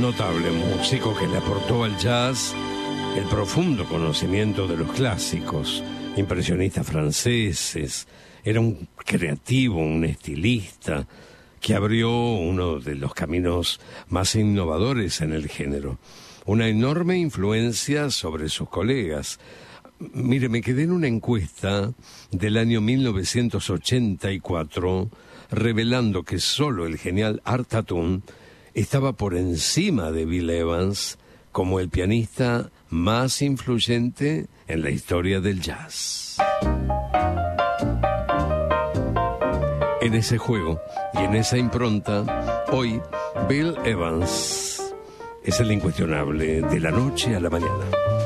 notable músico que le aportó al jazz el profundo conocimiento de los clásicos, impresionistas franceses. Era un creativo, un estilista que abrió uno de los caminos más innovadores en el género. Una enorme influencia sobre sus colegas. Mire, me quedé en una encuesta del año 1984 revelando que solo el genial Art Tatum estaba por encima de Bill Evans como el pianista más influyente en la historia del jazz. En ese juego y en esa impronta, hoy Bill Evans es el incuestionable de la noche a la mañana.